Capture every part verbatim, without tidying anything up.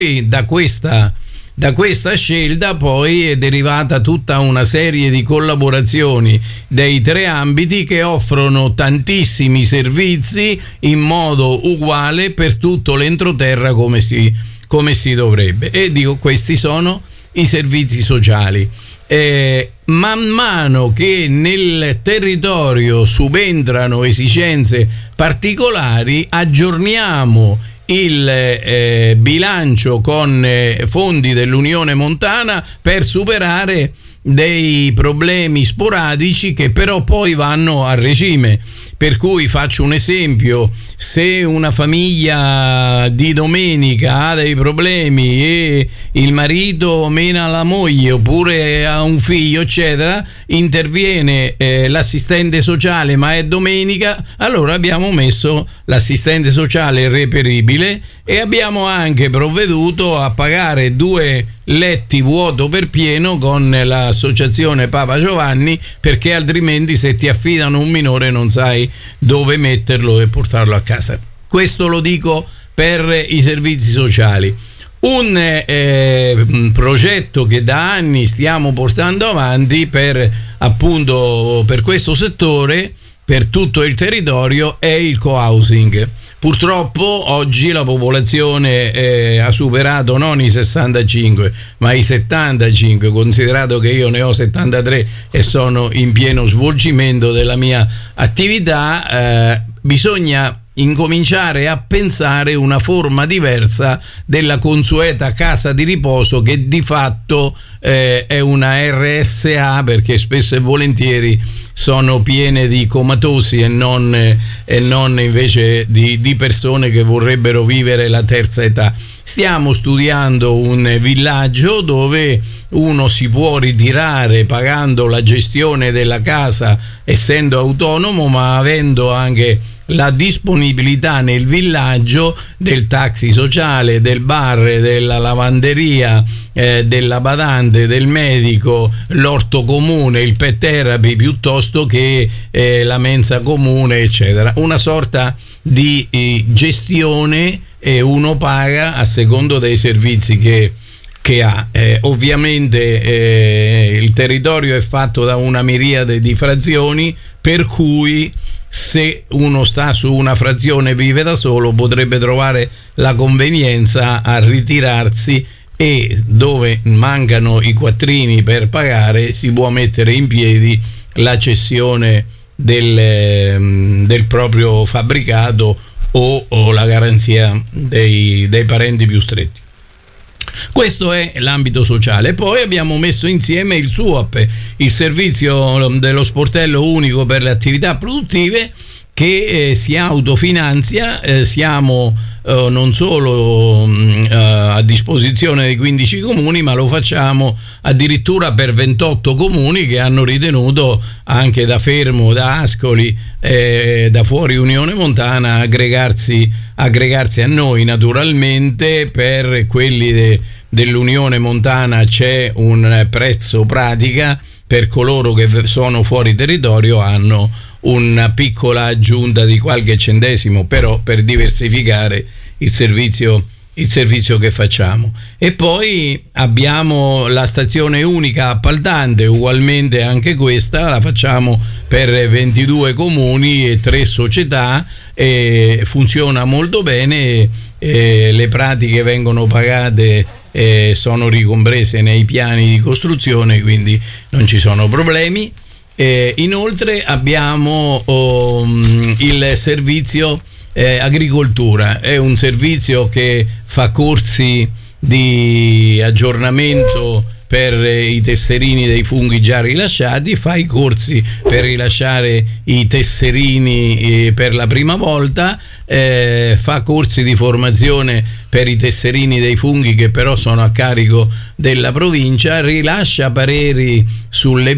E da questa Da questa scelta poi è derivata tutta una serie di collaborazioni dei tre ambiti che offrono tantissimi servizi in modo uguale per tutto l'entroterra come si, come si dovrebbe. E dico, questi sono i servizi sociali. Eh, man mano che nel territorio subentrano esigenze particolari, aggiorniamo il eh, bilancio con eh, fondi dell'Unione Montana per superare dei problemi sporadici che però poi vanno a regime. Per cui faccio un esempio: se una famiglia di domenica ha dei problemi e il marito mena la moglie oppure ha un figlio eccetera, interviene eh, l'assistente sociale, ma è domenica, allora abbiamo messo l'assistente sociale reperibile e abbiamo anche provveduto a pagare due letti vuoto per pieno con l'associazione Papa Giovanni, perché altrimenti se ti affidano un minore non sai dove metterlo e portarlo a casa. Questo lo dico per i servizi sociali. Un eh, progetto che da anni stiamo portando avanti per appunto per questo settore, per tutto il territorio, è il co-housing. Purtroppo oggi la popolazione eh, ha superato non i sessantacinque ma i settantacinque, considerato che io ne ho settantatré e sono in pieno svolgimento della mia attività. Eh, bisogna incominciare a pensare una forma diversa della consueta casa di riposo, che di fatto eh, è una R S A, perché spesso e volentieri sono piene di comatosi e non, eh, e non invece di, di persone che vorrebbero vivere la terza età. Stiamo studiando un villaggio dove uno si può ritirare pagando la gestione della casa, essendo autonomo, ma avendo anche la disponibilità nel villaggio del taxi sociale, del bar, della lavanderia, eh, della badante, del medico, l'orto comune, il pet therapy, piuttosto che eh, la mensa comune eccetera. Una sorta di eh, gestione, e uno paga a secondo dei servizi che che ha. Eh, ovviamente eh, il territorio è fatto da una miriade di frazioni, per cui se uno sta su una frazione e vive da solo potrebbe trovare la convenienza a ritirarsi, e dove mancano i quattrini per pagare si può mettere in piedi la cessione del, del proprio fabbricato o, o la garanzia dei, dei parenti più stretti. Questo è l'ambito sociale. Poi abbiamo messo insieme il S U A P, il servizio dello sportello unico per le attività produttive, che eh, si autofinanzia. Eh, siamo eh, non solo eh, a disposizione dei quindici comuni, ma lo facciamo addirittura per ventotto comuni che hanno ritenuto, anche da Fermo, da Ascoli, eh, da fuori Unione Montana, aggregarsi, aggregarsi a noi. Naturalmente per quelli de, dell'Unione Montana c'è un prezzo pratica, per coloro che sono fuori territorio hanno una piccola aggiunta di qualche centesimo, però per diversificare il servizio il servizio che facciamo. E poi abbiamo la stazione unica appaltante, ugualmente anche questa la facciamo per ventidue comuni e tre società, e funziona molto bene. E le pratiche vengono pagate e sono ricomprese nei piani di costruzione, quindi non ci sono problemi. E inoltre abbiamo um, il servizio eh, agricoltura. È un servizio che fa corsi di aggiornamento per i tesserini dei funghi già rilasciati, fa i corsi per rilasciare i tesserini eh, per la prima volta, eh, fa corsi di formazione per i tesserini dei funghi che però sono a carico della provincia, rilascia pareri sulle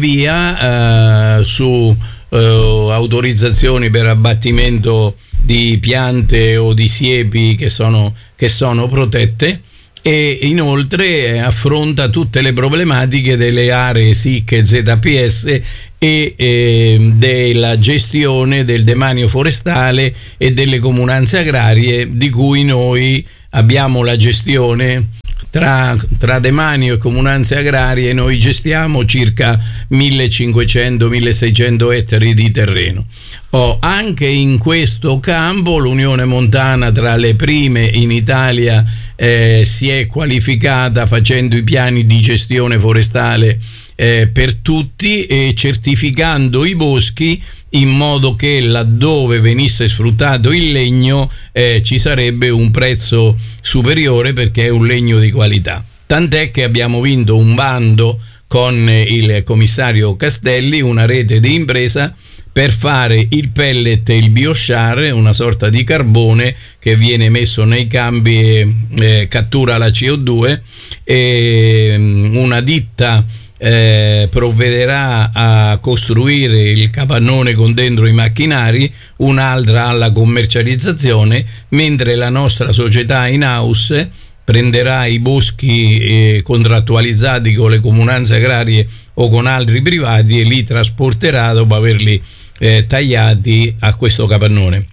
via, eh, su eh, autorizzazioni per abbattimento di piante o di siepi che sono, che sono protette, e inoltre affronta tutte le problematiche delle aree S I C e Z P S e eh, della gestione del demanio forestale e delle comunanze agrarie, di cui noi abbiamo la gestione tra, tra Demanio e Comunanze Agrarie. Noi gestiamo circa millecinquecento milleseicento ettari di terreno. Oh, anche in questo campo l'Unione Montana, tra le prime in Italia, eh, si è qualificata facendo i piani di gestione forestale eh, per tutti e certificando i boschi, in modo che laddove venisse sfruttato il legno eh, ci sarebbe un prezzo superiore, perché è un legno di qualità. Tant'è che abbiamo vinto un bando con il commissario Castelli, una rete di impresa, per fare il pellet e il biochar, una sorta di carbone che viene messo nei campi e eh, cattura la C O due, e una ditta eh, provvederà a costruire il capannone con dentro i macchinari, un'altra alla commercializzazione, mentre la nostra società in house prenderà i boschi eh, contrattualizzati con le comunanze agrarie o con altri privati e li trasporterà dopo averli Eh, tagliati a questo capannone.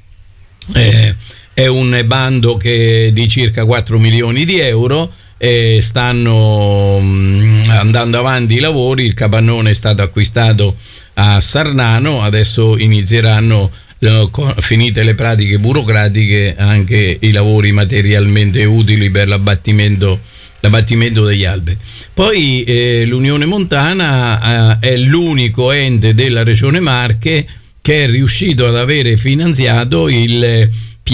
Eh, è un bando che di circa quattro milioni di euro, e stanno mh, andando avanti i lavori. Il capannone è stato acquistato a Sarnano, adesso inizieranno, eh, con, finite le pratiche burocratiche, anche i lavori materialmente utili per l'abbattimento l'abbattimento degli alberi. Poi eh, l'Unione Montana eh, è l'unico ente della Regione Marche che è riuscito ad avere finanziato il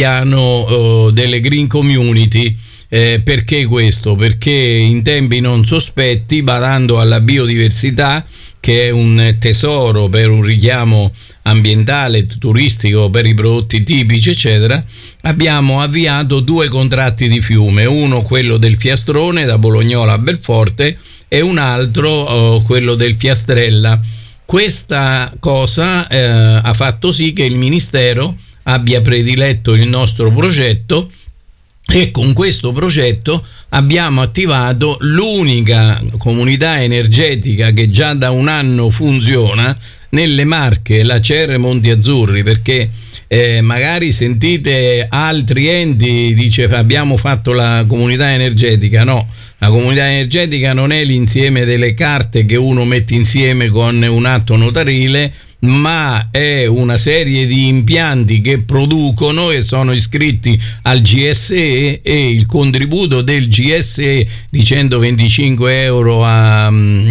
piano eh, delle Green Community. Eh, perché questo? Perché in tempi non sospetti, badando alla biodiversità, che è un tesoro per un richiamo ambientale, turistico, per i prodotti tipici eccetera, abbiamo avviato due contratti di fiume, uno quello del Fiastrone da Bolognola a Belforte e un altro oh, quello del Fiastrella. Questa cosa eh, ha fatto sì che il Ministero abbia prediletto il nostro progetto, e con questo progetto abbiamo attivato l'unica comunità energetica che già da un anno funziona nelle Marche, la C E R Monti Azzurri, perché eh, magari sentite altri enti, dice abbiamo fatto la comunità energetica. No, la comunità energetica non è l'insieme delle carte che uno mette insieme con un atto notarile, ma è una serie di impianti che producono e sono iscritti al G S E, e il contributo del G S E di centoventicinque euro a,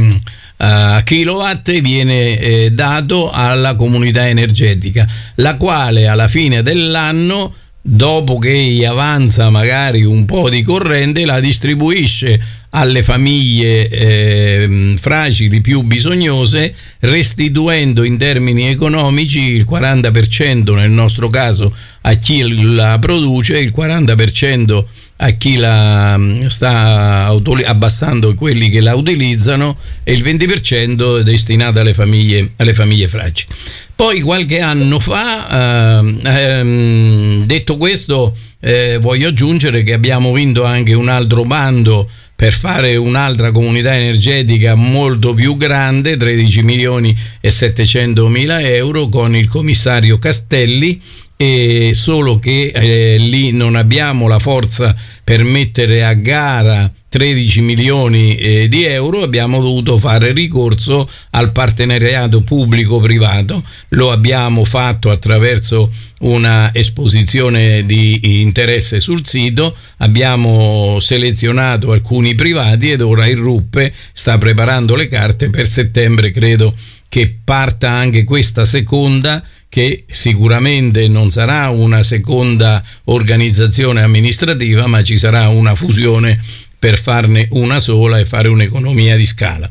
a kilowatt viene eh, dato alla comunità energetica, la quale alla fine dell'anno, dopo che gli avanza magari un po' di corrente, la distribuisce alle famiglie eh, fragili, più bisognose, restituendo in termini economici il quaranta per cento nel nostro caso a chi la produce, il quaranta per cento a chi la sta abbassando quelli che la utilizzano, e il venti per cento destinato alle famiglie, alle famiglie fragili. Poi qualche anno fa, eh, ehm, detto questo, eh, voglio aggiungere che abbiamo vinto anche un altro bando per fare un'altra comunità energetica molto più grande, tredici milioni e settecentomila euro, con il commissario Castelli, e solo che eh, lì non abbiamo la forza per mettere a gara tredici milioni eh, di euro. Abbiamo dovuto fare ricorso al partenariato pubblico-privato. Lo abbiamo fatto attraverso una esposizione di interesse sul sito, abbiamo selezionato alcuni privati ed ora il Ruppe sta preparando le carte per settembre. Credo che parta anche questa seconda, che sicuramente non sarà una seconda organizzazione amministrativa, ma ci sarà una fusione per farne una sola e fare un'economia di scala.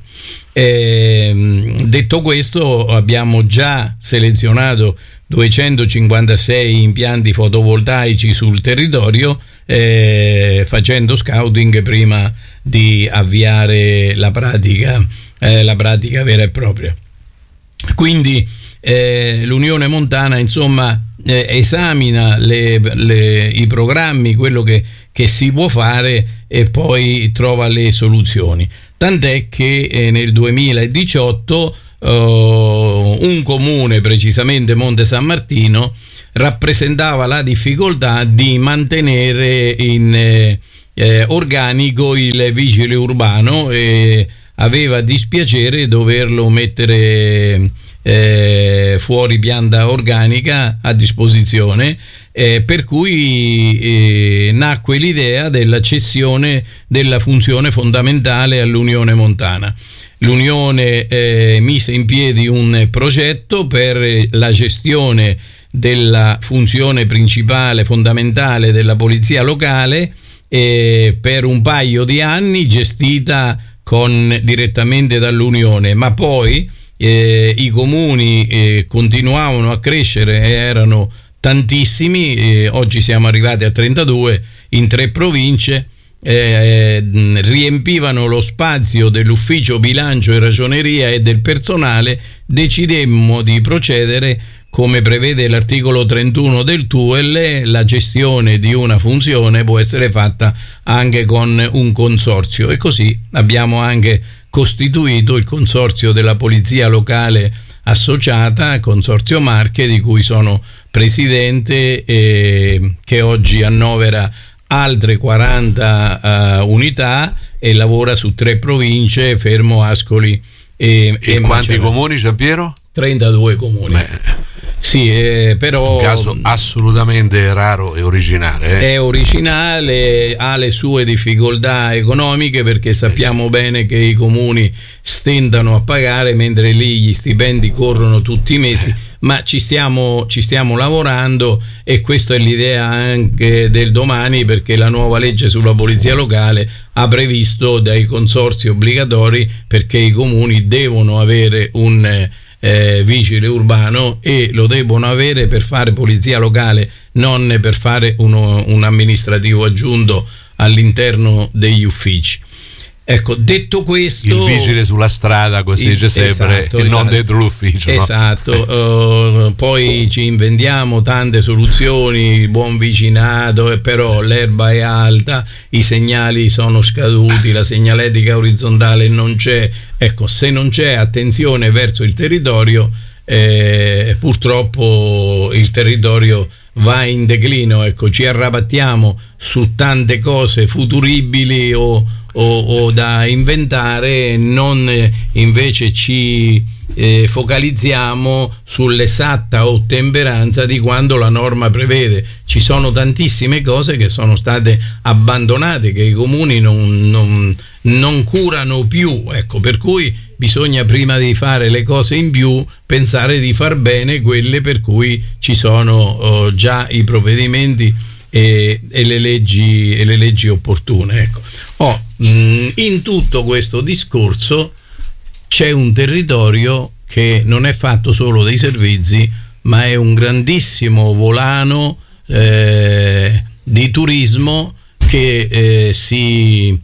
Eh, detto questo, abbiamo già selezionato duecentocinquantasei impianti fotovoltaici sul territorio, eh, facendo scouting prima di avviare la pratica, eh, la pratica vera e propria. Quindi eh, l'Unione Montana insomma eh, esamina le, le, i programmi, quello che, che si può fare, e poi trova le soluzioni. Tant'è che eh, nel duemiladiciotto uh, un comune, precisamente Monte San Martino, rappresentava la difficoltà di mantenere in eh, eh, organico il vigile urbano e aveva dispiacere doverlo mettere eh, fuori pianta organica a disposizione, eh, per cui eh, nacque l'idea della cessione della funzione fondamentale all'Unione Montana. L'Unione eh, mise in piedi un progetto per la gestione della funzione principale, fondamentale della polizia locale, eh, per un paio di anni, gestita con, direttamente dall'Unione, ma poi eh, i comuni eh, continuavano a crescere, erano tantissimi, eh, oggi siamo arrivati a trentadue in tre province. Eh, riempivano lo spazio dell'ufficio bilancio e ragioneria e del personale. Decidemmo di procedere come prevede l'articolo trentuno del T U E L. La gestione di una funzione può essere fatta anche con un consorzio, e così abbiamo anche costituito il consorzio della polizia locale associata, Consorzio Marche, di cui sono presidente, eh, che oggi annovera altre quaranta uh, unità e lavora su tre province, Fermo, Ascoli e, e, e quanti Macerata. Comuni, Giampiero? trentadue comuni. Beh, sì, eh, però un caso assolutamente raro e originale. Eh? È originale, ha le sue difficoltà economiche, perché sappiamo eh sì. bene che i comuni stentano a pagare, mentre lì gli stipendi corrono tutti i mesi. Eh. Ma ci stiamo, ci stiamo lavorando, e questa è l'idea anche del domani, perché la nuova legge sulla polizia locale ha previsto dei consorzi obbligatori, perché i comuni devono avere un eh, vigile urbano, e lo devono avere per fare polizia locale, non per fare uno, un amministrativo aggiunto all'interno degli uffici. Ecco, detto questo, il vigile sulla strada, così il, dice sempre, esatto, e esatto, non dentro l'ufficio. Esatto, no? uh, poi ci inventiamo tante soluzioni, buon vicinato, però l'erba è alta, i segnali sono scaduti, la segnaletica orizzontale non c'è. Ecco, se non c'è attenzione verso il territorio, eh, purtroppo il territorio va in declino. Ecco, ci arrabattiamo su tante cose futuribili o, o, o da inventare, non invece ci eh, focalizziamo sull'esatta ottemperanza di quanto la norma prevede. Ci sono tantissime cose che sono state abbandonate, che i comuni non, non, non curano più, ecco, per cui bisogna, prima di fare le cose in più, pensare di far bene quelle per cui ci sono oh, già i provvedimenti e, e le leggi e le leggi opportune. Ecco. Oh, mh, in tutto questo discorso c'è un territorio che non è fatto solo dei servizi, ma è un grandissimo volano eh, di turismo che eh, si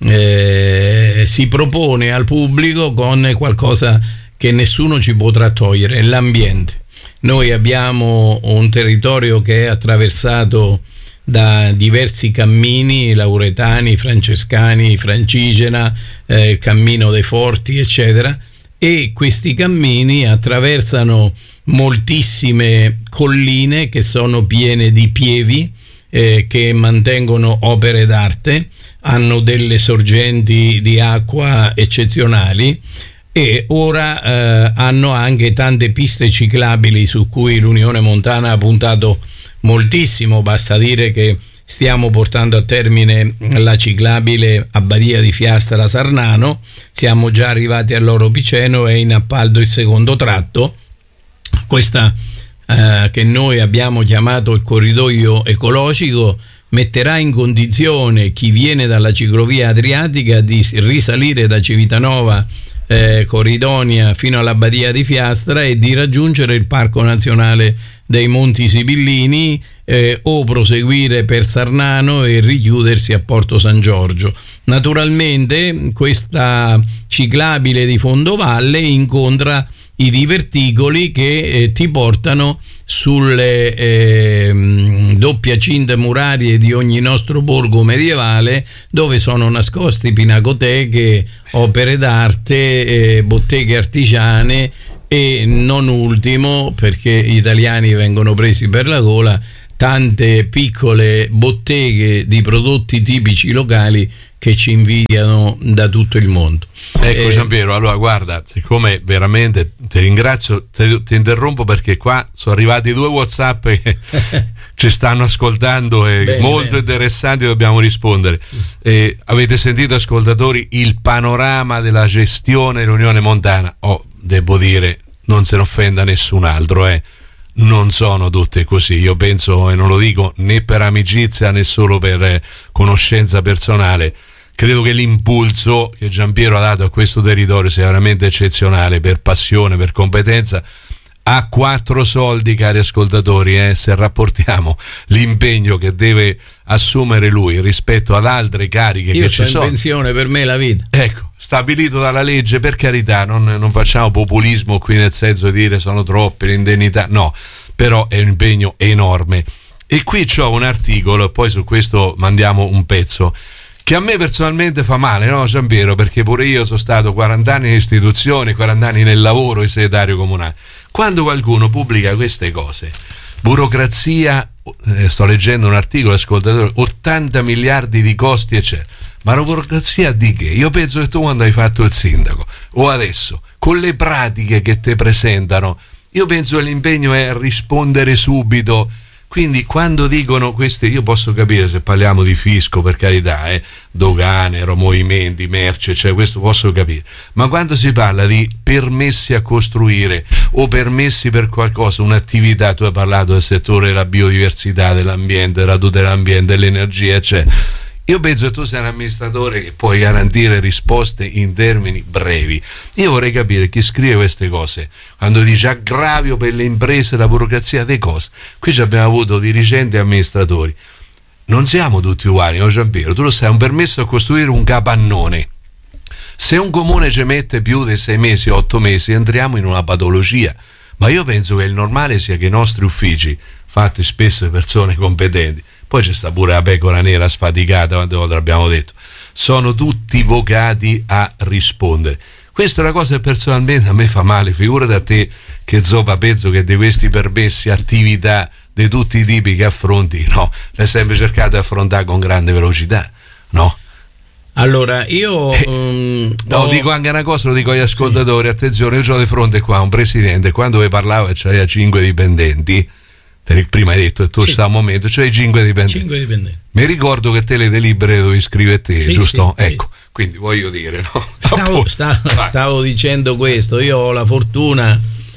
Eh, si propone al pubblico con qualcosa che nessuno ci potrà togliere: l'ambiente. Noi abbiamo un territorio che è attraversato da diversi cammini lauretani, francescani, francigena, eh, il cammino dei Forti, eccetera, e questi cammini attraversano moltissime colline che sono piene di pievi eh, che mantengono opere d'arte, hanno delle sorgenti di acqua eccezionali, e ora eh, hanno anche tante piste ciclabili su cui l'Unione Montana ha puntato moltissimo. Basta dire che stiamo portando a termine la ciclabile a Badia di Fiastra Sarnano, siamo già arrivati all'Oro Piceno e in appalto il secondo tratto. Questa eh, che noi abbiamo chiamato il corridoio ecologico metterà in condizione chi viene dalla ciclovia adriatica di risalire da Civitanova, eh, Corridonia fino alla Badia di Fiastra e di raggiungere il Parco Nazionale dei Monti Sibillini, eh, o proseguire per Sarnano e richiudersi a Porto San Giorgio. Naturalmente questa ciclabile di fondovalle incontra i diverticoli che eh, ti portano sulle eh, doppie cinte murarie di ogni nostro borgo medievale, dove sono nascosti pinacoteche, opere d'arte, eh, botteghe artigiane e non ultimo, perché gli italiani vengono presi per la gola, tante piccole botteghe di prodotti tipici locali che ci invidiano da tutto il mondo. Ecco, eh, Giampiero, allora guarda, siccome veramente ti ringrazio, ti, ti interrompo perché qua sono arrivati due WhatsApp che ci stanno ascoltando e bene, molto bene. interessanti, dobbiamo rispondere. Eh, avete sentito, ascoltatori, il panorama della gestione dell'Unione Montana? Oh, devo dire, non se ne offenda nessun altro, eh. Non sono tutte così, io penso, e non lo dico né per amicizia né solo per eh, conoscenza personale, credo che l'impulso che Giampiero ha dato a questo territorio sia veramente eccezionale, per passione, per competenza. A quattro soldi, cari ascoltatori, eh, se rapportiamo l'impegno che deve assumere lui rispetto ad altre cariche io che ci sono. Io pensione, per me la vita. Ecco, stabilito dalla legge, per carità, non, non facciamo populismo qui nel senso di dire sono troppe le indennità, no, però è un impegno enorme. E qui c'ho un articolo, poi su questo mandiamo un pezzo, che a me personalmente fa male, no Giampiero? Perché pure io sono stato quaranta anni in istituzioni, quaranta anni nel lavoro, il segretario comunale. Quando qualcuno pubblica queste cose, burocrazia, eh, sto leggendo un articolo, ascoltatore, ottanta miliardi di costi, eccetera. Ma la burocrazia di che? Io penso che tu quando hai fatto il sindaco, o adesso, con le pratiche che ti presentano, io penso che l'impegno è rispondere subito. Quindi quando dicono queste, io posso capire se parliamo di fisco, per carità, eh, dogane, movimenti, merce, cioè questo posso capire, ma quando si parla di permessi a costruire o permessi per qualcosa, un'attività, tu hai parlato del settore della biodiversità, dell'ambiente, della tutela dell'ambiente, dell'energia, eccetera. Io penso che tu sei un amministratore che puoi garantire risposte in termini brevi. Io vorrei capire chi scrive queste cose, quando dice aggravio per le imprese, la burocrazia, dei cose. Qui ci abbiamo avuto dirigenti e amministratori. Non siamo tutti uguali, no Giampiero? Tu lo sai, un permesso a costruire un capannone. Se un comune ci mette più di sei mesi, otto mesi, entriamo in una patologia. Ma io penso che il normale sia che i nostri uffici, fatti spesso da persone competenti, poi c'è sta pure la pecora nera sfaticata, quante volte l'abbiamo detto, sono tutti vocati a rispondere. Questa è una cosa che personalmente a me fa male, figurati a te che zoppa penso che di questi permessi, attività di tutti i tipi che affronti, no, l'hai sempre cercato di affrontare con grande velocità, no? Allora io eh, um, no, ho... dico anche una cosa, lo dico agli ascoltatori, sì. Attenzione, io ho di fronte qua un presidente, quando vi parlavo e c'aveva cinque dipendenti, prima hai detto che tu sì. sta un momento, cioè i cinque dipendenti. cinque dipendenti. Mi ricordo che te le delibere dovevi scrivere te, sì, giusto? Sì, ecco, sì. Quindi voglio dire, no? Stavo, stavo, stavo dicendo questo, io ho la fortuna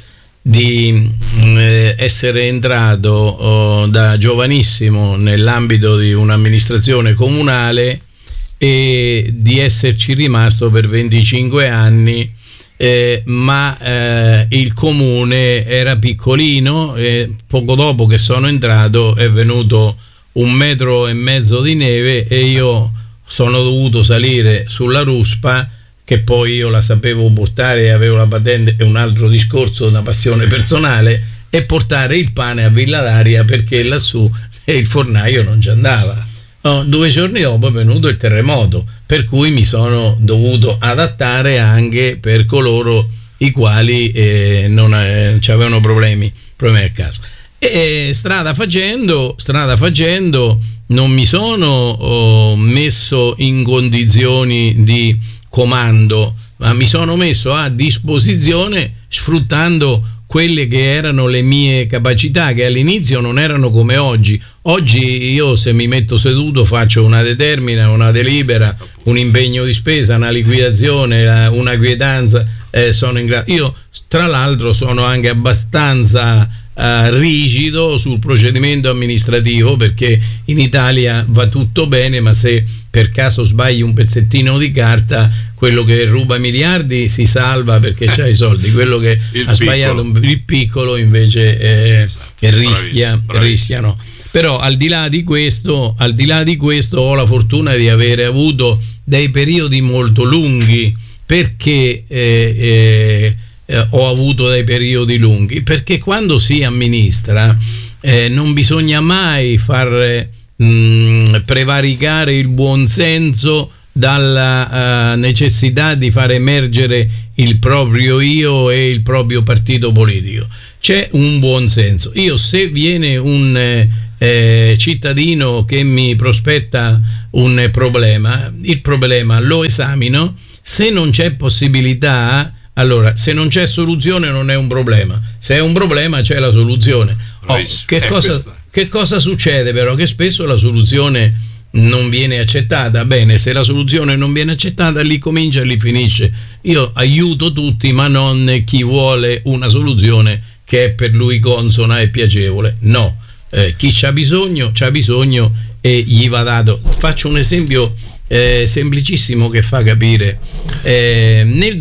di eh, essere entrato oh, da giovanissimo nell'ambito di un'amministrazione comunale e di esserci rimasto per venticinque anni. Eh, ma eh, il comune era piccolino e poco dopo che sono entrato è venuto un metro e mezzo di neve e io sono dovuto salire sulla ruspa, che poi io la sapevo portare, avevo la patente, è un altro discorso, una passione personale, e portare il pane a Villa d'Aria perché lassù il fornaio non ci andava. Oh, due giorni dopo è venuto il terremoto, per cui mi sono dovuto adattare anche per coloro i quali eh, non eh, avevano problemi, problemi a casa. E strada facendo, strada facendo, non mi sono oh, messo in condizioni di comando, ma mi sono messo a disposizione sfruttando quelle che erano le mie capacità, che all'inizio non erano come oggi. Oggi io se mi metto seduto faccio una determina, una delibera, un impegno di spesa, una liquidazione, una quietanza, eh, sono in grado. Io tra l'altro sono anche abbastanza eh, rigido sul procedimento amministrativo, perché in Italia va tutto bene, ma se per caso sbagli un pezzettino di carta, quello che ruba miliardi si salva perché c'ha i soldi, quello che il ha sbagliato piccolo. il piccolo invece eh, esatto, rischia, bravissimo, bravissimo. rischiano. Però al di là di questo, al di là di questo ho la fortuna di avere avuto dei periodi molto lunghi. Perché eh, eh, ho avuto dei periodi lunghi? Perché quando si amministra eh, non bisogna mai far mh, prevaricare il buonsenso dalla uh, necessità di far emergere il proprio io e il proprio partito politico. C'è un buon senso. Io, se viene un eh, eh, cittadino che mi prospetta un problema, il problema lo esamino. Se non c'è possibilità, allora, se non c'è soluzione non è un problema, se è un problema c'è la soluzione. Oh, che, cosa, che cosa succede però? Che spesso la soluzione non viene accettata. Bene, se la soluzione non viene accettata, lì comincia e lì finisce. Io aiuto tutti, ma non chi vuole una soluzione che è per lui consona e piacevole. No, eh, chi c'ha bisogno c'ha bisogno e gli va dato. Faccio un esempio eh, semplicissimo che fa capire. Eh, nel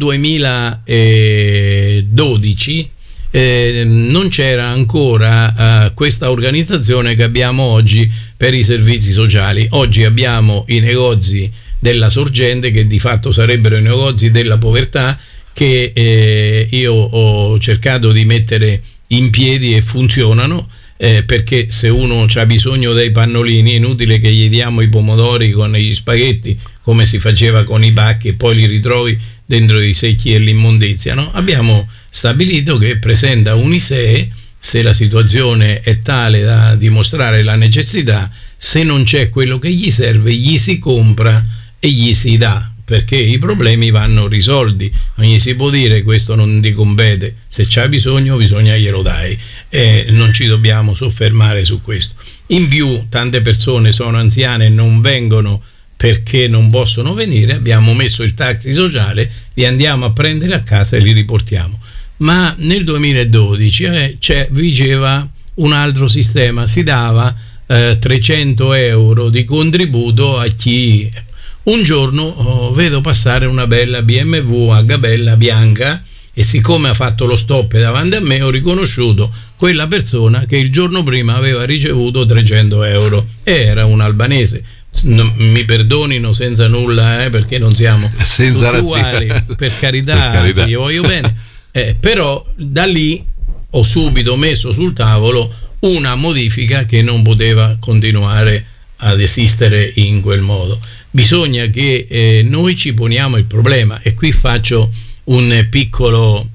duemiladodici Eh, non c'era ancora uh, questa organizzazione che abbiamo oggi per i servizi sociali. Oggi abbiamo i negozi della sorgente, che di fatto sarebbero i negozi della povertà, che eh, io ho cercato di mettere in piedi e funzionano, eh, perché se uno ha bisogno dei pannolini è inutile che gli diamo i pomodori con gli spaghetti come si faceva con i pacchi e poi li ritrovi dentro i secchi e l'immondizia, no? Abbiamo stabilito che presenta un I S E E se la situazione è tale da dimostrare la necessità. Se non c'è quello che gli serve, gli si compra e gli si dà, perché i problemi vanno risolti. Non gli si può dire questo non ti compete, se c'ha bisogno bisogna glielo dai, e non ci dobbiamo soffermare su questo. In più, tante persone sono anziane e non vengono perché non possono venire. Abbiamo messo il taxi sociale, li andiamo a prendere a casa e li riportiamo. Ma nel duemiladodici eh, c'è, vigeva un altro sistema, si dava eh, trecento euro di contributo a chi... Un giorno oh, vedo passare una bella B M W a gabella bianca, e siccome ha fatto lo stop davanti a me ho riconosciuto quella persona che il giorno prima aveva ricevuto trecento euro, e era un albanese. No, mi perdonino senza nulla, eh, perché non siamo senza uguali, per carità, per carità. Anzi, io voglio bene, eh, però da lì ho subito messo sul tavolo una modifica che non poteva continuare ad esistere in quel modo. Bisogna che eh, noi ci poniamo il problema, e qui faccio un piccolo,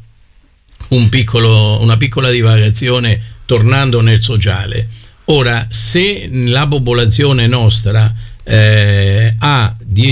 un piccolo, una piccola divagazione tornando nel sociale. Ora, se la popolazione nostra eh, ha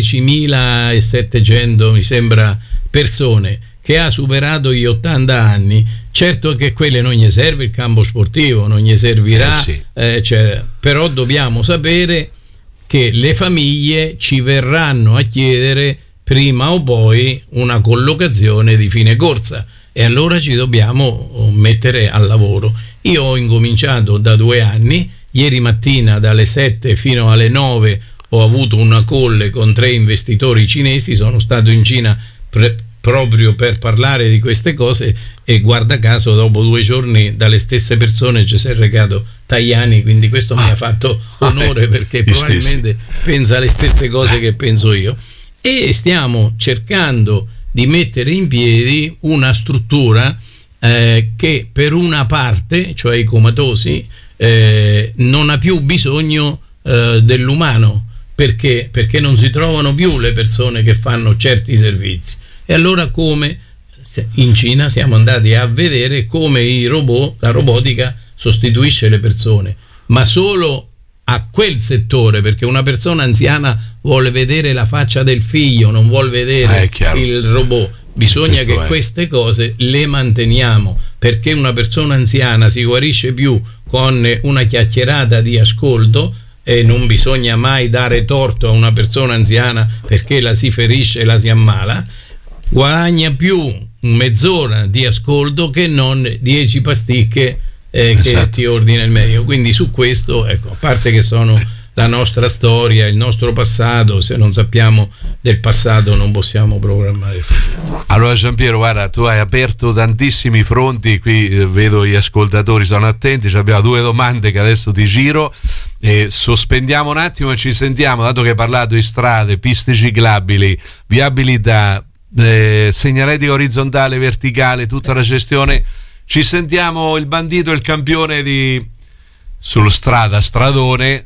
diecimilasettecento, mi sembra, persone, che ha superato gli ottanta anni, certo che quelle non gli serve il campo sportivo, non gli servirà, eh sì. eh, cioè, però dobbiamo sapere che le famiglie ci verranno a chiedere prima o poi una collocazione di fine corsa, e allora ci dobbiamo mettere al lavoro. Io ho incominciato da due anni, ieri mattina dalle sette fino alle nove ho avuto una call con tre investitori cinesi, sono stato in Cina pre- proprio per parlare di queste cose, e guarda caso dopo due giorni dalle stesse persone ci si è recato Tajani, quindi questo ah, mi ha fatto onore, eh, perché probabilmente stessi. pensa le stesse cose che penso io, e stiamo cercando di mettere in piedi una struttura eh, che per una parte, cioè i comatosi, eh, non ha più bisogno eh, dell'umano, perché perché non si trovano più le persone che fanno certi servizi. E allora, come in Cina siamo andati a vedere come i robot, la robotica sostituisce le persone, ma solo a quel settore, perché una persona anziana vuole vedere la faccia del figlio, non vuole vedere ah, il robot. Bisogna Questo che è. queste cose le manteniamo, perché una persona anziana si guarisce più con una chiacchierata di ascolto, e non bisogna mai dare torto a una persona anziana perché la si ferisce e la si ammala. Guadagna più mezz'ora di ascolto che non dieci pasticche eh, esatto. che ti ordina il medico. Quindi su questo, ecco, a parte che sono la nostra storia, il nostro passato, se non sappiamo del passato non possiamo programmare il futuro. Allora Giampiero, guarda, tu hai aperto tantissimi fronti, qui eh, vedo gli ascoltatori sono attenti, ci abbiamo due domande che adesso ti giro, e sospendiamo un attimo e ci sentiamo, dato che hai parlato di strade, piste ciclabili, viabilità, eh, segnaletica orizzontale, verticale, tutta la gestione. Ci sentiamo il bandito, il campione di sul strada, stradone,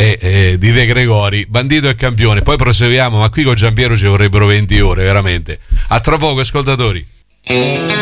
e eh, di De Gregori, bandito e campione. Poi proseguiamo, ma qui con Giampiero ci vorrebbero venti ore veramente. A tra poco, ascoltatori.